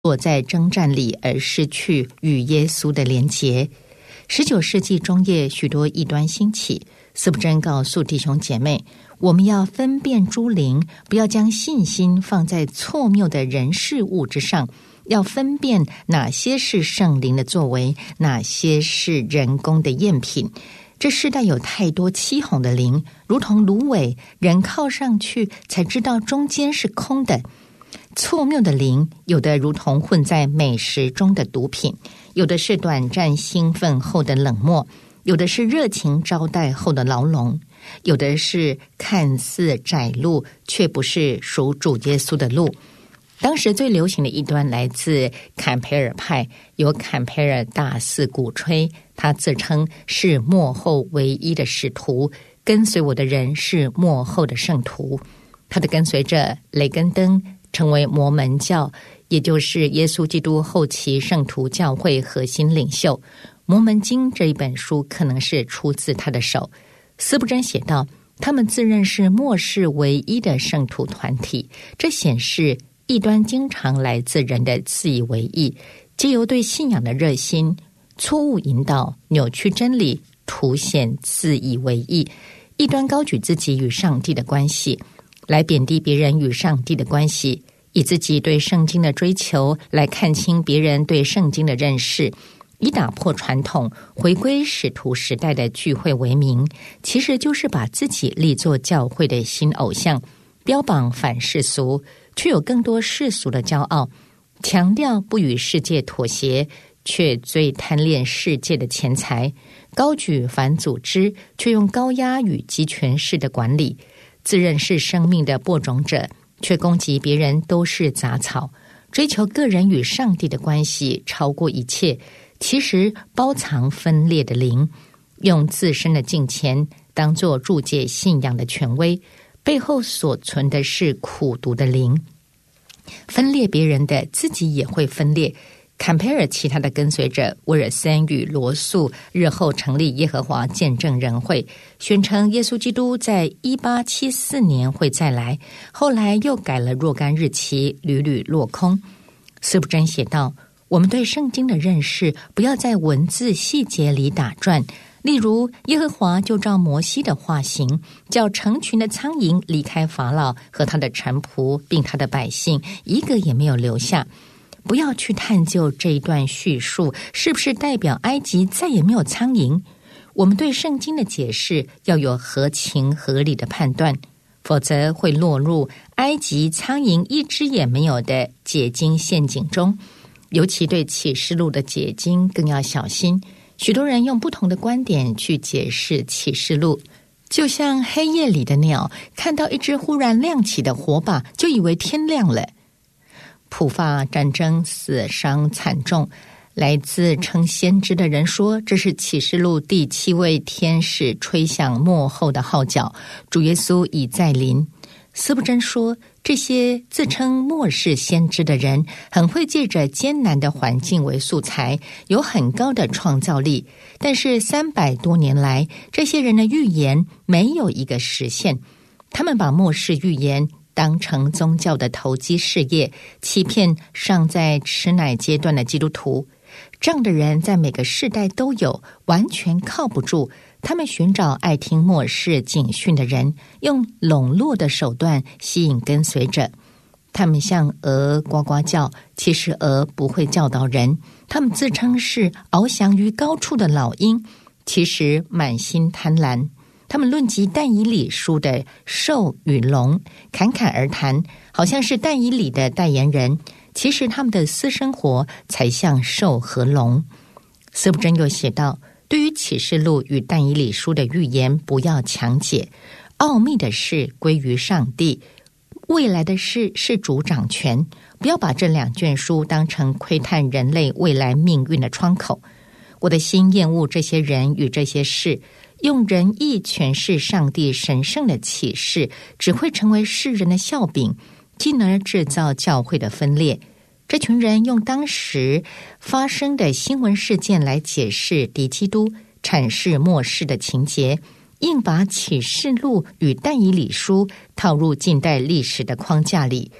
落在征战里而失去与耶稣的连结。19世纪中叶，许多异端兴起。司布真告诉弟兄姐妹，我们要分辨诸灵，不要将信心放在错谬的人事物之上，要分辨哪些是圣灵的作为，哪些是人工的赝品。这世代有太多欺哄的灵，如同芦苇，人靠上去才知道中间是空的。错谬的灵，有的如同混在美食中的毒品，有的是短暂兴奋后的冷漠，有的是热情招待后的牢笼，有的是看似窄路，却不是属主耶稣的路。当时最流行的异端来自坎培尔派，由坎培尔大肆鼓吹，他自称是末后唯一的使徒，跟随我的人是末后的圣徒。他的跟随者雷根登成为摩门教，也就是耶稣基督后期圣徒教会核心领袖。摩门经这一本书可能是出自他的手。司布真写道，他们自认是末世唯一的圣徒团体，这显示异端经常来自人的自以为意，藉由对信仰的热心，错误引导，扭曲真理，凸显自以为意。异端高举自己与上帝的关系，来贬低别人与上帝的关系，以自己对圣经的追求来看清别人对圣经的认识，以打破传统，回归使徒时代的聚会为名，其实就是把自己立作教会的新偶像，标榜反世俗，却有更多世俗的骄傲，强调不与世界妥协，却最贪恋世界的钱财，高举反组织，却用高压与集权式的管理，自认是生命的播种者，却攻击别人都是杂草，追求个人与上帝的关系超过一切，其实包藏分裂的灵，用自身的敬虔当作注解信仰的权威，背后所存的是苦毒的灵。分裂别人的，自己也会分裂。坎培尔其他的跟随者威尔森与罗素日后成立耶和华见证人会，宣称耶稣基督在1874年会再来，后来又改了若干日期，屡屡落空。司布真写道，我们对圣经的认识不要在文字细节里打转，例如耶和华就照摩西的话行，叫成群的苍蝇离开法老和他的臣仆并他的百姓，一个也没有留下。不要去探究这一段叙述是不是代表埃及再也没有苍蝇，我们对圣经的解释要有合情合理的判断，否则会落入埃及苍蝇一只也没有的解经陷阱中。尤其对启示录的解经更要小心，许多人用不同的观点去解释启示录，就像黑夜里的鸟看到一只忽然亮起的火把，就以为天亮了。普法战争死伤惨重，来自称先知的人说，这是启示录第7位天使吹响末后的号角，主耶稣已再临。司布真说，这些自称末世先知的人很会借着艰难的环境为素材，有很高的创造力，但是300多年来，这些人的预言没有一个实现。他们把末世预言当成宗教的投机事业，欺骗尚在吃奶阶段的基督徒。这样的人在每个世代都有，完全靠不住。他们寻找爱听末世警讯的人，用笼络的手段吸引跟随者。他们像鹅呱呱叫，其实鹅不会教导人。他们自称是翱翔于高处的老鹰，其实满心贪婪。他们论及但以理书的兽与龙，侃侃而谈，好像是但以理的代言人，其实他们的私生活才像兽和龙。司布真又写道，对于启示录与但以理书的预言不要强解，奥秘的事归于上帝，未来的事是主掌权，不要把这2卷书当成窥探人类未来命运的窗口。我的心厌恶这些人与这些事，用仁义诠释上帝神圣的启示，只会成为世人的笑柄，进而制造教会的分裂。这群人用当时发生的新闻事件来解释敌基督，阐释末世的情节，硬把启示录与但以理书套入近代历史的框架里。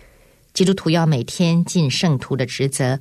基督徒要每天尽圣徒的职责，